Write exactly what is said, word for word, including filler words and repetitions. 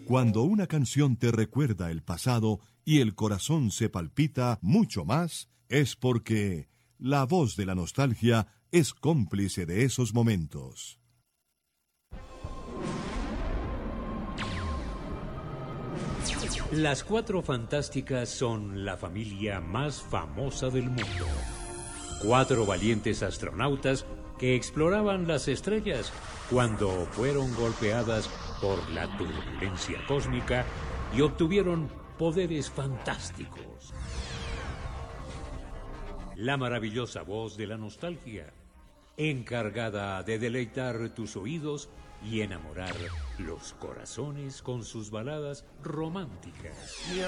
Cuando una canción te recuerda el pasado y el corazón se palpita mucho más, es porque la voz de la nostalgia es cómplice de esos momentos. Las Cuatro Fantásticas son la familia más famosa del mundo. Cuatro valientes astronautas que exploraban las estrellas cuando fueron golpeadas por la turbulencia cósmica y obtuvieron poderes fantásticos. La maravillosa voz de la nostalgia, encargada de deleitar tus oídos y enamorar los corazones con sus baladas románticas.